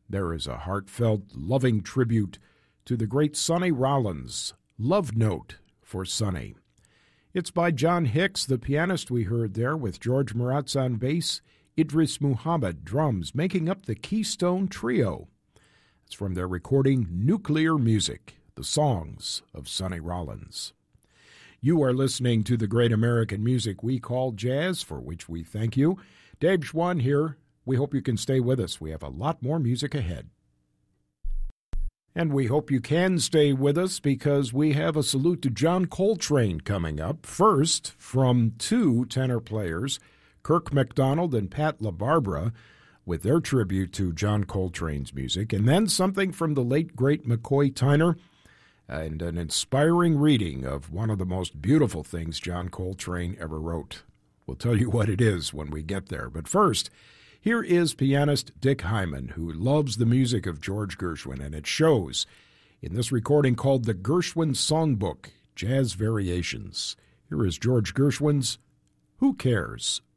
There is a heartfelt, loving tribute to the great Sonny Rollins, Love Note for Sonny. It's by John Hicks, the pianist we heard there, with George Maratz on bass, Idris Muhammad drums, making up the Keystone Trio. It's from their recording Nuclear Music, the songs of Sonny Rollins. You are listening to the great American music we call jazz, for which we thank you. Dave Schwann here. We hope you can stay with us. We have a lot more music ahead. And we hope you can stay with us because we have a salute to John Coltrane coming up. First, from two tenor players, Kirk MacDonald and Pat LaBarbera, with their tribute to John Coltrane's music. And then something from the late, great McCoy Tyner, and an inspiring reading of one of the most beautiful things John Coltrane ever wrote. We'll tell you what it is when we get there. But first, here is pianist Dick Hyman, who loves the music of George Gershwin, and it shows in this recording called the Gershwin Songbook, Jazz Variations. Here is George Gershwin's Who Cares?